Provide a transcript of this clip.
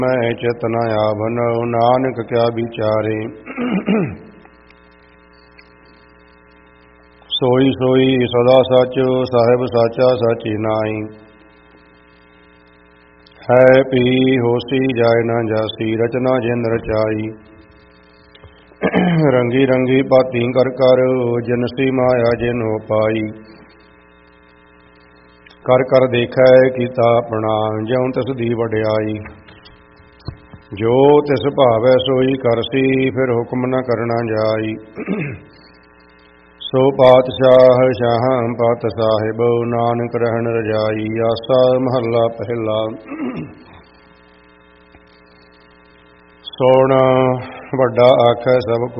मैं चित न आवनो नानक क्या विचारे। सोई सोई सदा सच साहिब साचा साची नाई। है पी होसी जाय न जासी रचना जिन रचाई। रंगी रंगी भाती कर कर जिनसी माया जिन हो पाई। कर कर देखै कीता अपना ज्यों तिस दी वड्याई। जो तिस भावै सोई करसी फिर हुक्म न करना जाई। सो पातशाह शाह पत साहिब नानक रहन रजाई। आसा महला पहला। सोना वड्डा आखै सब